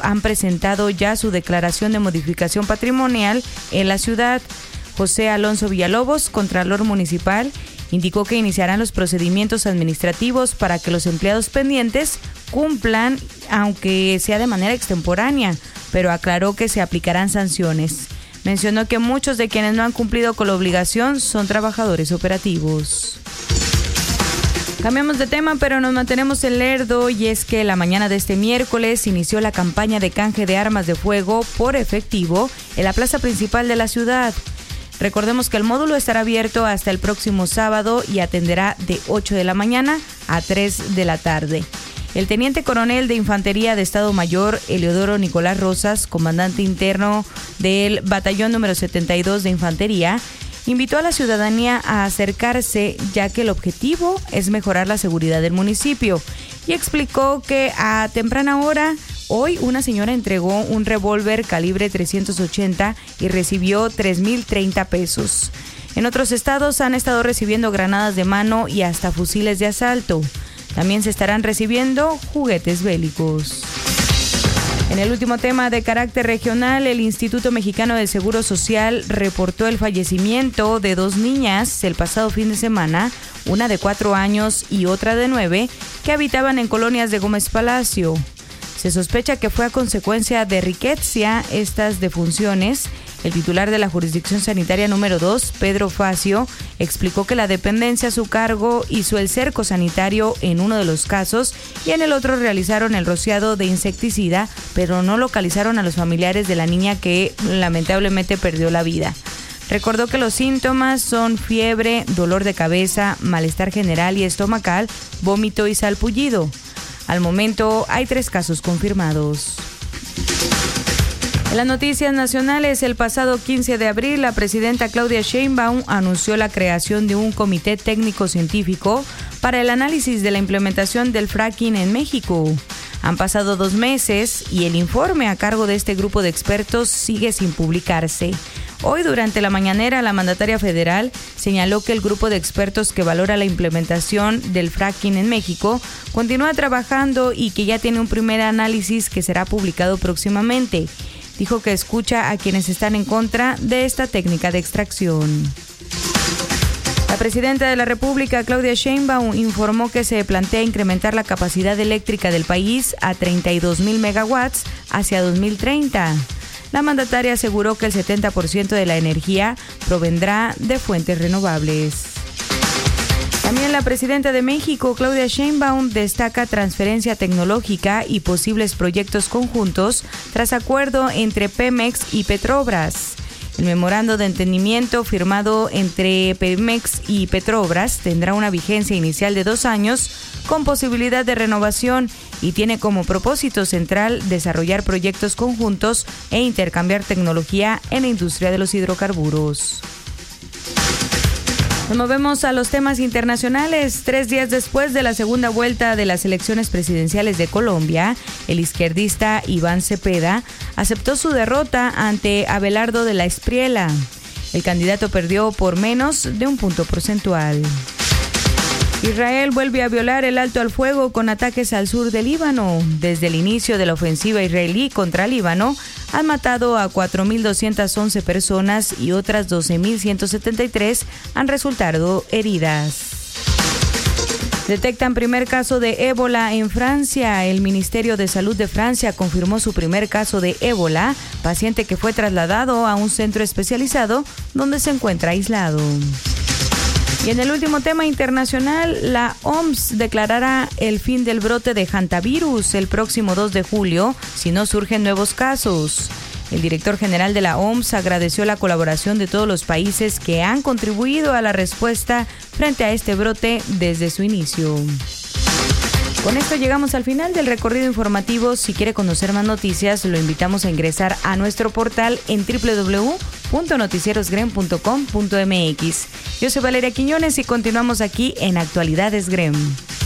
han presentado ya su declaración de modificación patrimonial en la ciudad. José Alonso Villalobos, Contralor Municipal, indicó que iniciarán los procedimientos administrativos para que los empleados pendientes cumplan, aunque sea de manera extemporánea, pero aclaró que se aplicarán sanciones. Mencionó que muchos de quienes no han cumplido con la obligación son trabajadores operativos. Cambiamos de tema, pero nos mantenemos en Lerdo, y es que la mañana de este miércoles inició la campaña de canje de armas de fuego por efectivo en la plaza principal de la ciudad. Recordemos que el módulo estará abierto hasta el próximo sábado y atenderá de 8 de la mañana a 3 de la tarde. El teniente coronel de Infantería de Estado Mayor, Eleodoro Nicolás Rosas, comandante interno del batallón número 72 de Infantería, invitó a la ciudadanía a acercarse, ya que el objetivo es mejorar la seguridad del municipio, y explicó que a temprana hora hoy una señora entregó un revólver calibre 380 y recibió 3,030 pesos. En otros estados han estado recibiendo granadas de mano y hasta fusiles de asalto. También se estarán recibiendo juguetes bélicos. En el último tema de carácter regional, el Instituto Mexicano de Seguro Social reportó el fallecimiento de 2 niñas el pasado fin de semana, una de 4 años y otra de 9, que habitaban en colonias de Gómez Palacio. Se sospecha que fue a consecuencia de riqueza estas defunciones. El titular de la Jurisdicción Sanitaria número 2, Pedro Facio, explicó que la dependencia a su cargo hizo el cerco sanitario en uno de los casos y en el otro realizaron el rociado de insecticida, pero no localizaron a los familiares de la niña que lamentablemente perdió la vida. Recordó que los síntomas son fiebre, dolor de cabeza, malestar general y estomacal, vómito y salpullido. Al momento hay 3 casos confirmados. En las noticias nacionales, el pasado 15 de abril, la presidenta Claudia Sheinbaum anunció la creación de un comité técnico-científico para el análisis de la implementación del fracking en México. Han pasado 2 meses y el informe a cargo de este grupo de expertos sigue sin publicarse. Hoy, durante la mañanera, la mandataria federal señaló que el grupo de expertos que valora la implementación del fracking en México continúa trabajando y que ya tiene un primer análisis que será publicado próximamente. Dijo que escucha a quienes están en contra de esta técnica de extracción. La presidenta de la República, Claudia Sheinbaum, informó que se plantea incrementar la capacidad eléctrica del país a 32,000 megawatts hacia 2030. La mandataria aseguró que el 70% de la energía provendrá de fuentes renovables. También la presidenta de México, Claudia Sheinbaum, destaca transferencia tecnológica y posibles proyectos conjuntos tras acuerdo entre Pemex y Petrobras. El memorando de entendimiento firmado entre Pemex y Petrobras tendrá una vigencia inicial de 2 años con posibilidad de renovación y tiene como propósito central desarrollar proyectos conjuntos e intercambiar tecnología en la industria de los hidrocarburos. Nos movemos a los temas internacionales. 3 días después de la segunda vuelta de las elecciones presidenciales de Colombia, el izquierdista Iván Cepeda aceptó su derrota ante Abelardo de la Espriella. El candidato perdió por menos de 1 punto porcentual. Israel vuelve a violar el alto al fuego con ataques al sur del Líbano. Desde el inicio de la ofensiva israelí contra Líbano, han matado a 4,211 personas y otras 12,173 han resultado heridas. Detectan primer caso de ébola en Francia. El Ministerio de Salud de Francia confirmó su primer caso de ébola, paciente que fue trasladado a un centro especializado donde se encuentra aislado. Y en el último tema internacional, la OMS declarará el fin del brote de hantavirus el próximo 2 de julio si no surgen nuevos casos. El director general de la OMS agradeció la colaboración de todos los países que han contribuido a la respuesta frente a este brote desde su inicio. Con esto llegamos al final del recorrido informativo. Si quiere conocer más noticias, lo invitamos a ingresar a nuestro portal en www.noticierosgrem.com.mx. Yo soy Valeria Quiñones y continuamos aquí en Actualidades Grem.